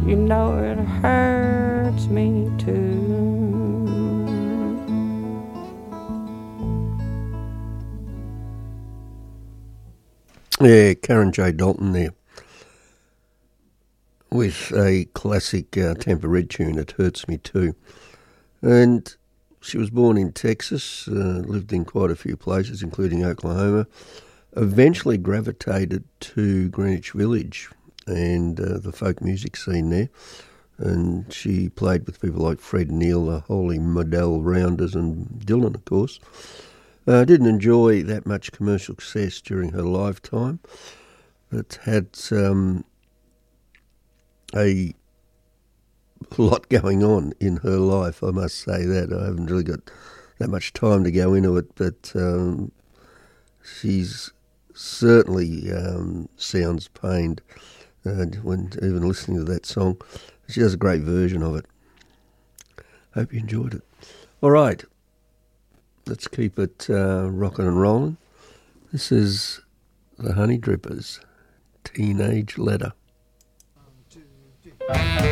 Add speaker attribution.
Speaker 1: You know it hurts me too.
Speaker 2: Yeah, Karen J. Dalton there with a classic Tampa Red tune, It Hurts Me Too. And she was born in Texas, lived in quite a few places, including Oklahoma, eventually gravitated to Greenwich Village and the folk music scene there. And she played with people like Fred Neil, the Holy Model Rounders, and Dylan, of course. Didn't enjoy that much commercial success during her lifetime, but had a lot going on in her life, I must say that. I haven't really got that much time to go into it, but she's certainly sounds pained when even listening to that song. She does a great version of it. Hope you enjoyed it. All right, let's keep it rocking and rolling. This is the Honey Drippers, Teenage Letter. 1, 2, 3.